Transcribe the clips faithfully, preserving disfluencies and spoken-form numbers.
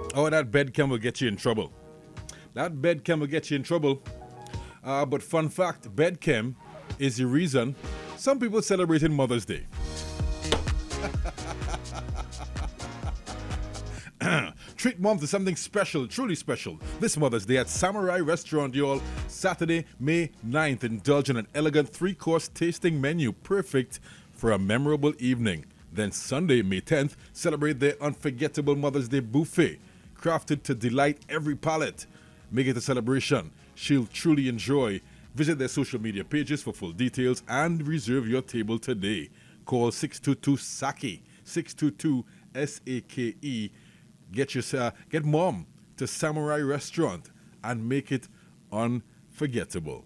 Oh, that bed cam will get you in trouble. That bed cam will get you in trouble. Uh, but fun fact, bed cam is the reason some people celebrating Mother's Day. Treat mom to something special, truly special. This Mother's Day at Samurai Restaurant, y'all. Saturday, May ninth. Indulge in an elegant three-course tasting menu, perfect for a memorable evening. Then Sunday, May tenth, celebrate their unforgettable Mother's Day buffet, crafted to delight every palate. Make it a celebration she'll truly enjoy. Visit their social media pages for full details and reserve your table today. Call six two two S A K E, six two two S A K E. Get your, uh, get mom to Samurai Restaurant and make it unforgettable.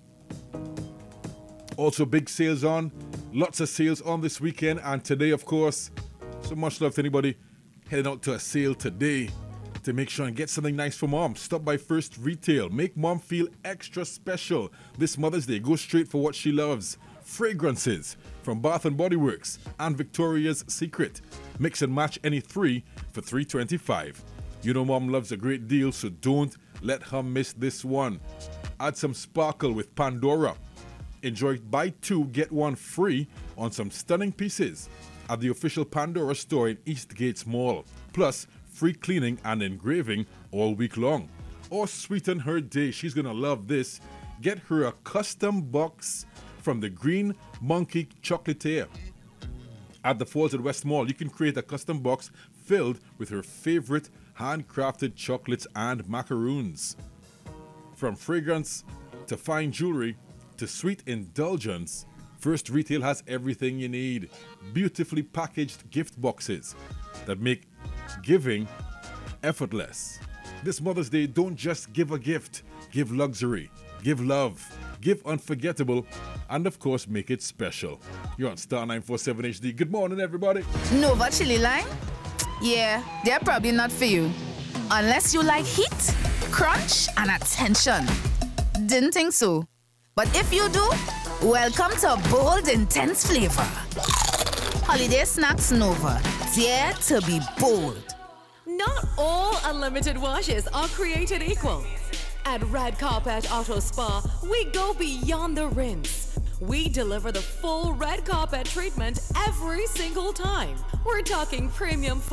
Also, big sales on, lots of sales on this weekend and today, of course. So much love to anybody heading out to a sale today to make sure and get something nice for mom. Stop by First Retail. Make mom feel extra special this Mother's Day. Go straight for what she loves. Fragrances from Bath and Body Works and Victoria's Secret. Mix and match any three for three dollars and twenty-five cents. You know mom loves a great deal, so don't let her miss this one. Add some sparkle with Pandora. Enjoy buy two, get one free on some stunning pieces at the official Pandora store in Eastgates Mall. Plus, free cleaning and engraving all week long. Or sweeten her day. She's going to love this. Get her a custom box from the Green Monkey Chocolatier. At the Falls at West Mall, you can create a custom box filled with her favorite handcrafted chocolates and macaroons. From fragrance to fine jewelry to sweet indulgence, First Retail has everything you need. Beautifully packaged gift boxes that make giving effortless. This Mother's Day, don't just give a gift. Give luxury, give love, give unforgettable, and of course, make it special. You're on Star nine forty-seven H D. Good morning, everybody. Nova Chili Lime? Yeah, they're probably not for you. Unless you like heat, crunch, and attention. Didn't think so. But if you do, welcome to Bold Intense Flavor. Holiday Snacks Nova. Dare to be bold. Not all unlimited washes are created equal. At Red Carpet Auto Spa, we go beyond the rinse. We deliver the full red carpet treatment every single time. We're talking premium